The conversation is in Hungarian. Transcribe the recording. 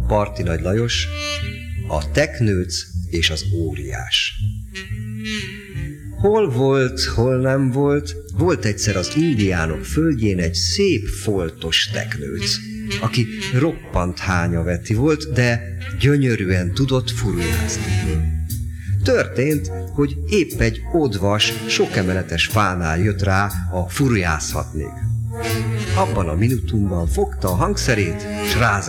Parti Nagy Lajos, a teknőc és az óriás. Hol volt, hol nem volt, volt egyszer az indiánok földjén egy szép foltos teknőc, aki roppant hányaveti volt, de gyönyörűen tudott furujázni. Történt, hogy épp egy odvas, sokemeletes fánál jött rá, a furujászhatnék. Abban a minutumban fogta a hangszerét, s